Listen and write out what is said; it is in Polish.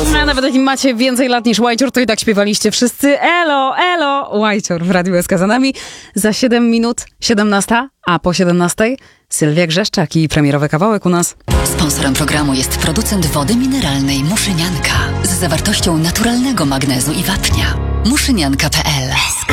A nawet jak macie więcej lat niż Łajcior, to i tak śpiewaliście wszyscy elo, elo. Łajcior w Radiu SK za nami. Za 7 minut 17, a po 17 Sylwia Grzeszczak i premierowy kawałek u nas. Sponsorem programu jest producent wody mineralnej Muszynianka z zawartością naturalnego magnezu i wapnia. Muszynianka.pl